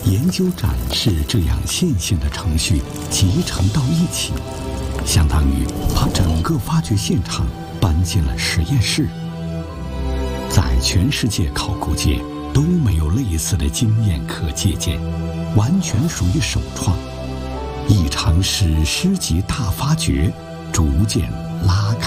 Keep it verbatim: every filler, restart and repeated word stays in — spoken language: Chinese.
研究展示这样线性的程序集成到一起，相当于把整个发掘现场搬进了实验室。在全世界考古界都没有类似的经验可借鉴，完全属于首创。一场史诗级大发掘逐渐拉开